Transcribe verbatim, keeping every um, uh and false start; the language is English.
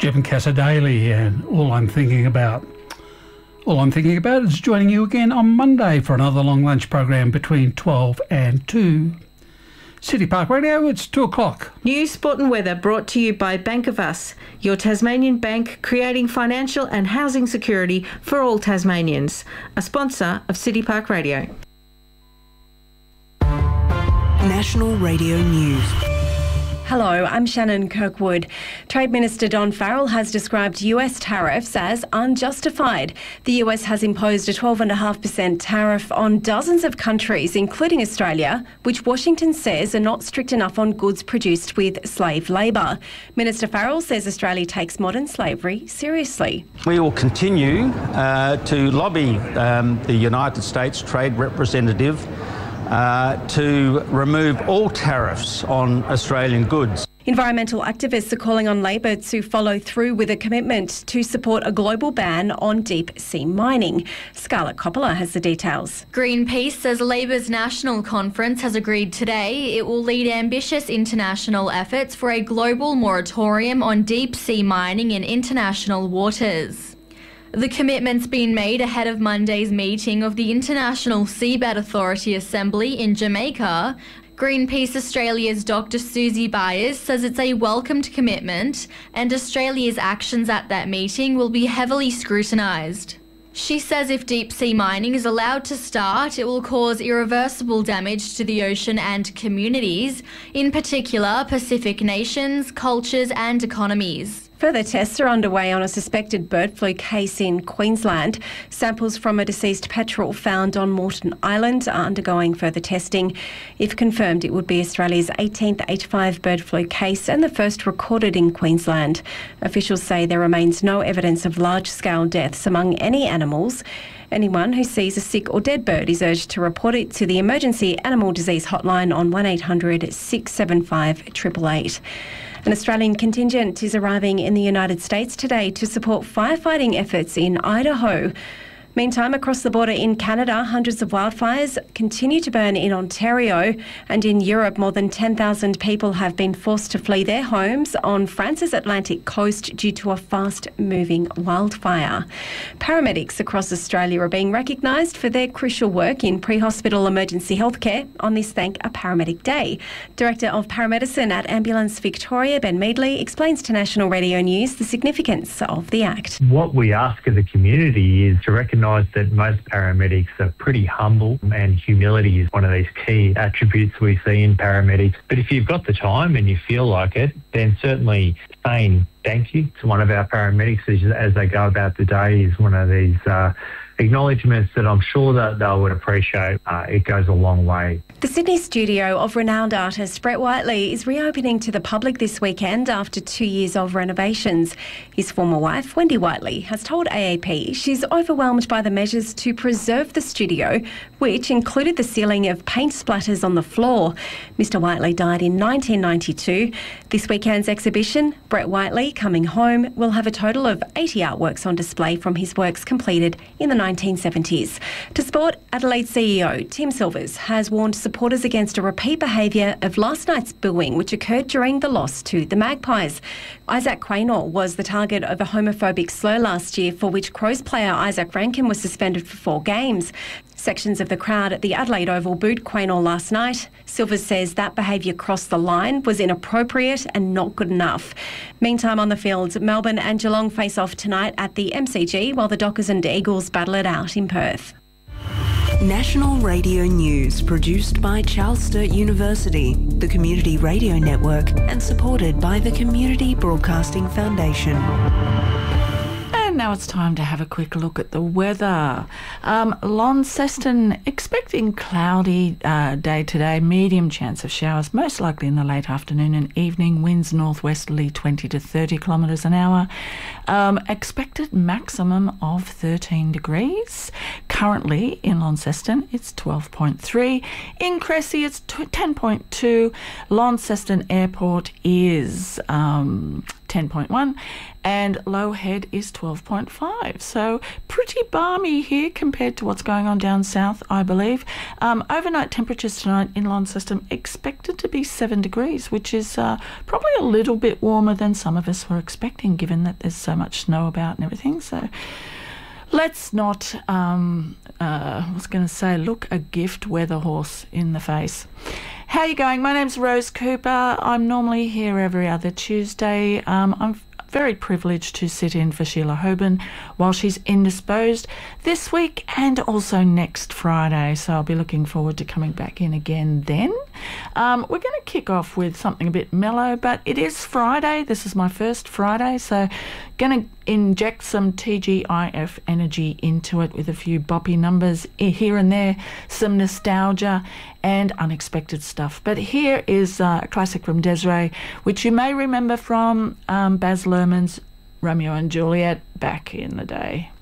Jim Cassar-Daly, and all I'm thinking about. All I'm thinking about is joining you again on Monday for another long lunch program between twelve and two. City Park Radio, it's two o'clock. News, sport and weather brought to you by Bank of Us, your Tasmanian bank creating financial and housing security for all Tasmanians. A sponsor of City Park Radio. National Radio News. Hello, I'm Shannon Kirkwood. Trade Minister Don Farrell has described U S tariffs as unjustified. The U S has imposed a twelve point five percent tariff on dozens of countries, including Australia, which Washington says are not strict enough on goods produced with slave labour. Minister Farrell says Australia takes modern slavery seriously. We will continue uh, to lobby um, the United States Trade Representative Uh, to remove all tariffs on Australian goods. Environmental activists are calling on Labor to follow through with a commitment to support a global ban on deep-sea mining. Scarlett Coppola has the details. Greenpeace says Labor's national conference has agreed today it will lead ambitious international efforts for a global moratorium on deep-sea mining in international waters. The commitment's been made ahead of Monday's meeting of the International Seabed Authority Assembly in Jamaica. Greenpeace Australia's Doctor Susie Byers says it's a welcomed commitment and Australia's actions at that meeting will be heavily scrutinised. She says if deep-sea mining is allowed to start, it will cause irreversible damage to the ocean and communities, in particular Pacific nations, cultures and economies. Further tests are underway on a suspected bird flu case in Queensland. Samples from a deceased petrel found on Moreton Island are undergoing further testing. If confirmed, it would be Australia's eighteenth H five bird flu case and the first recorded in Queensland. Officials say there remains no evidence of large-scale deaths among any animals. Anyone who sees a sick or dead bird is urged to report it to the Emergency Animal Disease Hotline on one eight hundred six seven five eight eight eight. An Australian contingent is arriving in the United States today to support firefighting efforts in Idaho. Meantime, across the border in Canada, hundreds of wildfires continue to burn in Ontario, and in Europe, more than ten thousand people have been forced to flee their homes on France's Atlantic coast due to a fast-moving wildfire. Paramedics across Australia are being recognised for their crucial work in pre-hospital emergency healthcare on this Thank a Paramedic Day. Director of Paramedicine at Ambulance Victoria, Ben Meadley, explains to National Radio News the significance of the act. What we ask of the community is to recognise that most paramedics are pretty humble, and humility is one of these key attributes we see in paramedics. But if you've got the time and you feel like it, then certainly saying thank you to one of our paramedics as, as they go about the day is one of these uh, acknowledgements that I'm sure that they would appreciate. Uh, it goes a long way. The Sydney studio of renowned artist Brett Whiteley is reopening to the public this weekend after two years of renovations. His former wife, Wendy Whiteley, has told A A P she's overwhelmed by the measures to preserve the studio, which included the ceiling of paint splatters on the floor. Mister Whiteley died in nineteen ninety-two. This weekend's exhibition, Brett Whiteley Coming Home, will have a total of eighty artworks on display from his works completed in the nineteen seventies. To sport, Adelaide C E O Tim Silvers has warned supporters against a repeat behaviour of last night's booing which occurred during the loss to the Magpies. Isaac Quaynor was the target of a homophobic slur last year for which Crows player Isaac Rankin was suspended for four games. Sections of the crowd at the Adelaide Oval booed Quaynor last night. Silvers says that behaviour crossed the line, was inappropriate and not good enough. Meantime, on the field, Melbourne and Geelong face off tonight at the M C G while the Dockers and Eagles battle it out in Perth. National Radio News, produced by Charles Sturt University, the Community Radio Network, and supported by the Community Broadcasting Foundation. And now it's time to have a quick look at the weather. Um, Launceston, expecting cloudy uh, day today, medium chance of showers, most likely in the late afternoon and evening, winds northwesterly twenty to thirty kilometres an hour. Um, expected maximum of thirteen degrees. Currently in Launceston, it's twelve point three. In Cressy, it's ten point two. Launceston Airport is Um, ten point one, and Low Head is twelve point five. So pretty balmy here compared to what's going on down south, I believe. Um, overnight temperatures tonight in Launceston expected to be seven degrees, which is uh, probably a little bit warmer than some of us were expecting, given that there's so much snow about and everything. So let's not, um, uh, I was going to say, look a gift weather horse in the face. How are you going? My name's Rose Cooper. I'm normally here every other Tuesday. Um, I'm very privileged to sit in for Sheila Hoban while she's indisposed this week and also next Friday. So I'll be looking forward to coming back in again then. Um, we're going to kick off with something a bit mellow, but it is Friday. This is my first Friday, so going to inject some T G I F energy into it with a few boppy numbers here and there, some nostalgia and unexpected stuff. But here is uh, a classic from Des'ree, which you may remember from um, Baz Luhrmann's Romeo and Juliet back in the day.